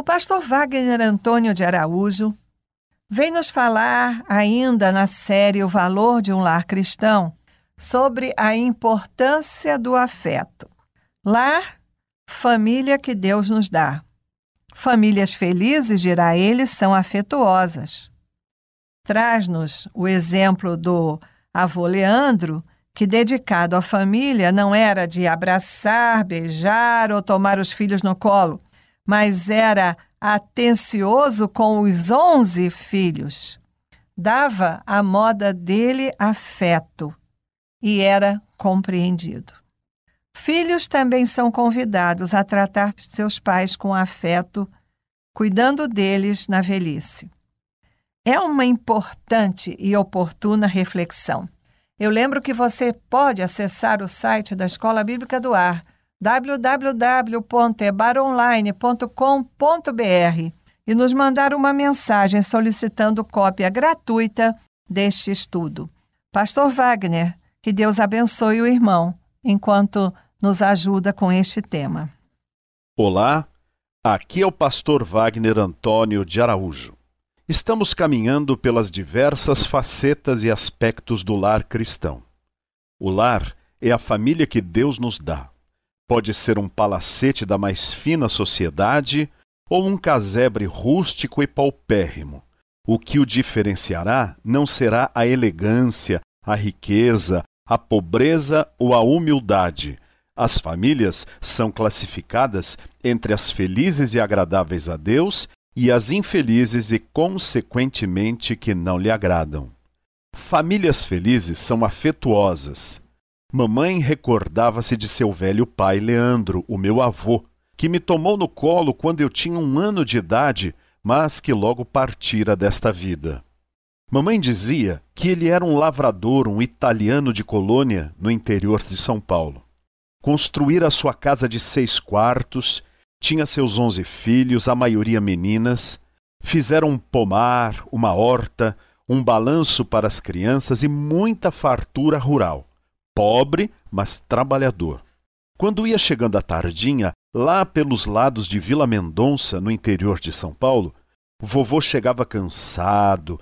O pastor Wagner Antônio de Araújo vem nos falar, ainda na série O Valor de um Lar Cristão, sobre a importância do afeto. Lar, família que Deus nos dá. Famílias felizes, dirá ele, são afetuosas. Traz-nos o exemplo do avô Leandro, que, dedicado à família, não era de abraçar, beijar ou tomar os filhos no colo, mas era atencioso com os 11 filhos. Dava à moda dele afeto e era compreendido. Filhos também são convidados a tratar seus pais com afeto, cuidando deles na velhice. É uma importante e oportuna reflexão. Eu lembro que você pode acessar o site da Escola Bíblica do Ar, www.ebaronline.com.br, e nos mandar uma mensagem solicitando cópia gratuita deste estudo. Pastor Wagner, que Deus abençoe o irmão, enquanto nos ajuda com este tema. Olá, aqui é o pastor Wagner Antônio de Araújo. Estamos caminhando pelas diversas facetas e aspectos do lar cristão. O lar é a família que Deus nos dá. Pode ser um palacete da mais fina sociedade ou um casebre rústico e paupérrimo. O que o diferenciará não será a elegância, a riqueza, a pobreza ou a humildade. As famílias são classificadas entre as felizes e agradáveis a Deus e as infelizes e, consequentemente, que não lhe agradam. Famílias felizes são afetuosas. Mamãe recordava-se de seu velho pai Leandro, o meu avô, que me tomou no colo quando eu tinha 1 ano de idade, mas que logo partira desta vida. Mamãe dizia que ele era um lavrador, um italiano de colônia no interior de São Paulo. Construíra sua casa de 6 quartos, tinha seus 11 filhos, a maioria meninas, fizeram um pomar, uma horta, um balanço para as crianças e muita fartura rural. Pobre, mas trabalhador. Quando ia chegando a tardinha, lá pelos lados de Vila Mendonça, no interior de São Paulo, vovô chegava cansado,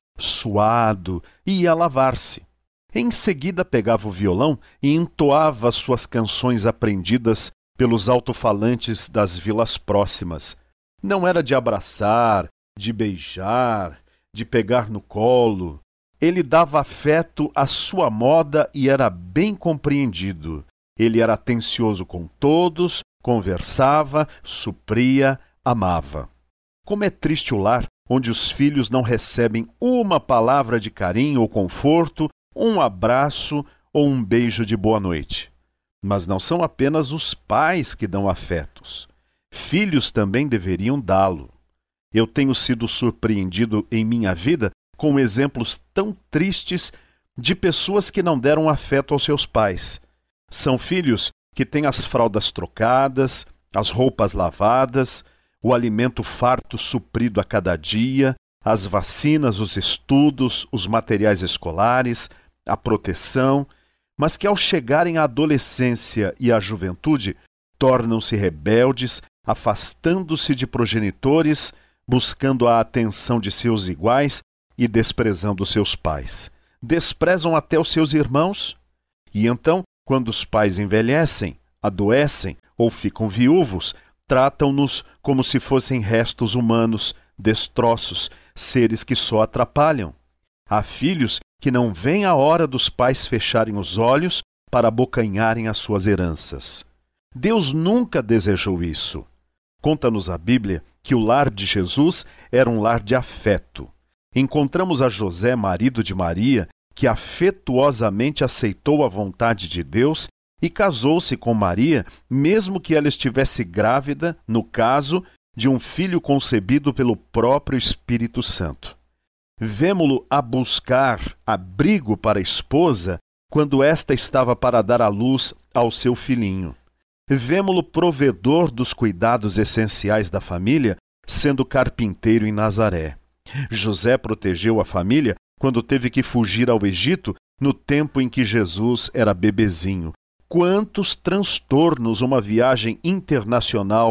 suado e ia lavar-se. Em seguida pegava o violão e entoava suas canções aprendidas pelos alto-falantes das vilas próximas. Não era de abraçar, de beijar, de pegar no colo. Ele dava afeto à sua moda e era bem compreendido. Ele era atencioso com todos, conversava, supria, amava. Como é triste o lar onde os filhos não recebem uma palavra de carinho ou conforto, um abraço ou um beijo de boa noite. Mas não são apenas os pais que dão afetos. Filhos também deveriam dá-lo. Eu tenho sido surpreendido em minha vida com exemplos tão tristes de pessoas que não deram afeto aos seus pais. São filhos que têm as fraldas trocadas, as roupas lavadas, o alimento farto suprido a cada dia, as vacinas, os estudos, os materiais escolares, a proteção, mas que ao chegarem à adolescência e à juventude, tornam-se rebeldes, afastando-se de progenitores, buscando a atenção de seus iguais e desprezando seus pais. Desprezam até os seus irmãos. E então, quando os pais envelhecem, adoecem ou ficam viúvos, tratam-nos como se fossem restos humanos, destroços, seres que só atrapalham. Há filhos que não veem a hora dos pais fecharem os olhos para abocanharem as suas heranças. Deus nunca desejou isso. Conta-nos a Bíblia que o lar de Jesus era um lar de afeto. Encontramos a José, marido de Maria, que afetuosamente aceitou a vontade de Deus e casou-se com Maria, mesmo que ela estivesse grávida, no caso de um filho concebido pelo próprio Espírito Santo. Vemo-lo a buscar abrigo para a esposa quando esta estava para dar à luz ao seu filhinho. Vemo-lo provedor dos cuidados essenciais da família, sendo carpinteiro em Nazaré. José protegeu a família quando teve que fugir ao Egito no tempo em que Jesus era bebezinho. Quantos transtornos uma viagem internacional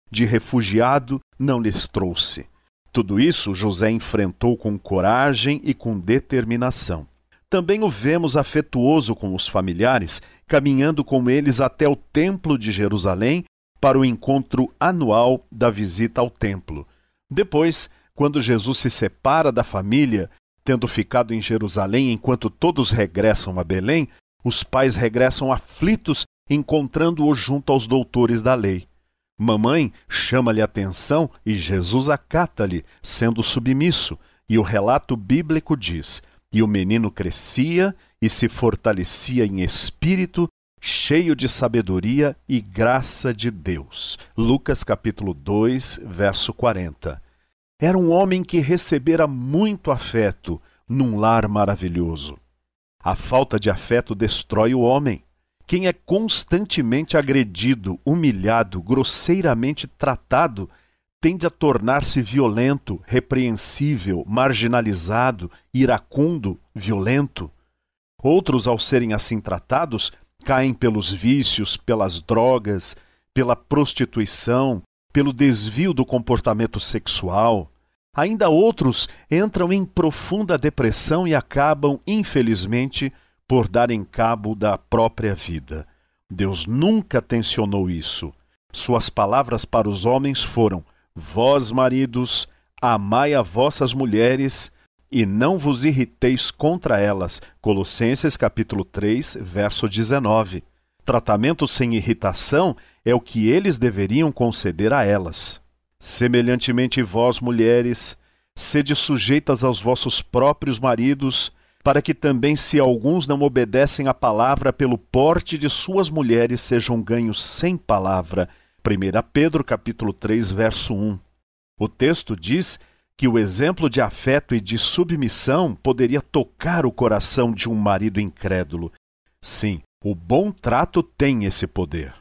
de refugiado não lhes trouxe. Tudo isso José enfrentou com coragem e com determinação. Também o vemos afetuoso com os familiares, caminhando com eles até o Templo de Jerusalém para o encontro anual da visita ao templo. Depois, quando Jesus se separa da família, tendo ficado em Jerusalém enquanto todos regressam a Belém, os pais regressam aflitos, encontrando-o junto aos doutores da lei. Mamãe chama-lhe atenção e Jesus acata-lhe, sendo submisso, e o relato bíblico diz: e o menino crescia e se fortalecia em espírito, cheio de sabedoria e graça de Deus. Lucas capítulo 2, verso 40. Era um homem que recebera muito afeto num lar maravilhoso. A falta de afeto destrói o homem. Quem é constantemente agredido, humilhado, grosseiramente tratado, tende a tornar-se violento, repreensível, marginalizado, iracundo, violento. Outros, ao serem assim tratados, caem pelos vícios, pelas drogas, pela prostituição, pelo desvio do comportamento sexual. Ainda outros entram em profunda depressão e acabam, infelizmente, por darem cabo da própria vida. Deus nunca tencionou isso. Suas palavras para os homens foram: vós, maridos, amai a vossas mulheres e não vos irriteis contra elas. Colossenses capítulo 3, verso 19. Tratamento sem irritação é o que eles deveriam conceder a elas. Semelhantemente, vós, mulheres, sede sujeitas aos vossos próprios maridos, para que também, se alguns não obedecem à palavra, pelo porte de suas mulheres sejam ganhos sem palavra. 1 Pedro capítulo 3, verso 1. O texto diz que o exemplo de afeto e de submissão poderia tocar o coração de um marido incrédulo. Sim, o bom trato tem esse poder.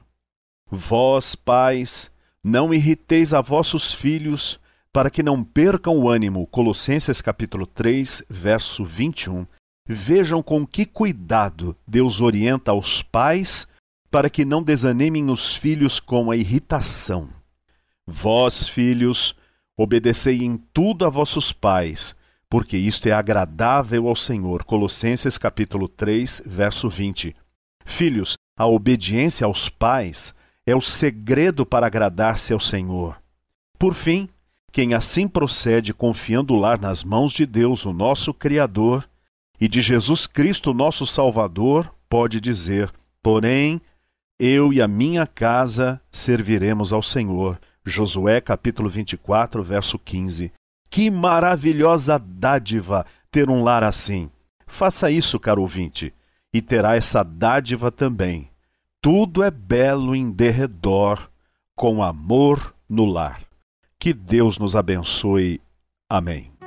Vós, pais, não irriteis a vossos filhos, para que não percam o ânimo. Colossenses capítulo 3, verso 21. Vejam com que cuidado Deus orienta os pais para que não desanimem os filhos com a irritação. Vós, filhos, obedecei em tudo a vossos pais, porque isto é agradável ao Senhor. Colossenses capítulo 3, verso 20. Filhos, a obediência aos pais é o segredo para agradar-se ao Senhor. Por fim, quem assim procede confiando o lar nas mãos de Deus, o nosso Criador, e de Jesus Cristo, nosso Salvador, pode dizer: porém, eu e a minha casa serviremos ao Senhor. Josué capítulo 24, verso 15. Que maravilhosa dádiva ter um lar assim! Faça isso, caro ouvinte, e terá essa dádiva também. Tudo é belo em derredor, com amor no lar. Que Deus nos abençoe. Amém.